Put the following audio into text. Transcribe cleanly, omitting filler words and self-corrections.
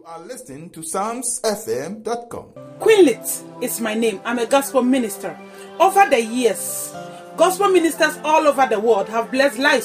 are listening to PsalmsFM.com. Queenlit is my name. I'm a gospel minister. Over the years, gospel ministers all over the world have blessed lives